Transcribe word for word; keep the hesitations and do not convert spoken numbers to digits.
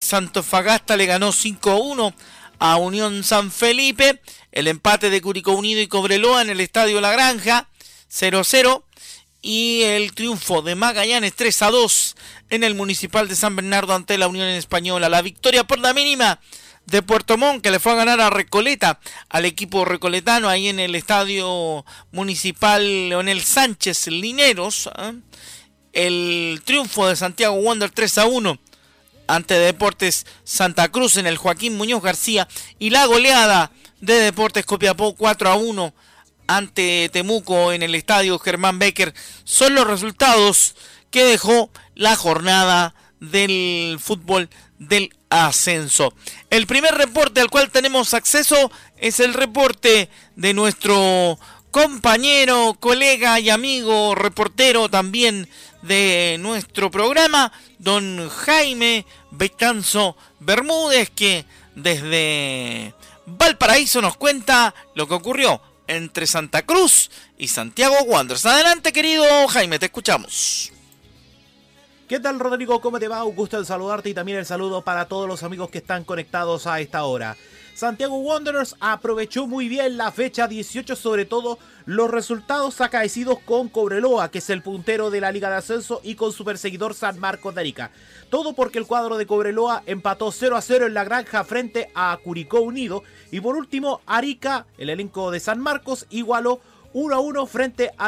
Antofagasta le ganó cinco a uno a Unión San Felipe. El empate de Curicó Unido y Cobreloa en el Estadio La Granja, cero a cero. Y el triunfo de Magallanes tres a dos en el Municipal de San Bernardo ante la Unión Española. La victoria por la mínima de Puerto Montt, que le fue a ganar a Recoleta, al equipo recoletano, ahí en el Estadio Municipal Leonel Sánchez Lineros. ¿eh? El triunfo de Santiago Wander tres a uno ante Deportes Santa Cruz en el Joaquín Muñoz García. Y la goleada de Deportes Copiapó cuatro a uno ante Temuco en el Estadio Germán Becker. Son los resultados que dejó la jornada del fútbol del ascenso. El primer reporte al cual tenemos acceso es el reporte de nuestro compañero, colega y amigo reportero también de nuestro programa, don Jaime Betanzo Bermúdez, que desde Valparaíso nos cuenta lo que ocurrió entre Santa Cruz y Santiago Wanderers. Adelante, querido Jaime, te escuchamos. ¿Qué tal, Rodrigo? ¿Cómo te va? Un gusto en saludarte y también el saludo para todos los amigos que están conectados a esta hora. Santiago Wanderers aprovechó muy bien la fecha dieciocho, sobre todo los resultados acaecidos con Cobreloa, que es el puntero de la Liga de Ascenso, y con su perseguidor San Marcos de Arica. Todo porque el cuadro de Cobreloa empató cero a cero en la Granja frente a Curicó Unido. Y por último, Arica, el elenco de San Marcos, igualó uno a uno frente a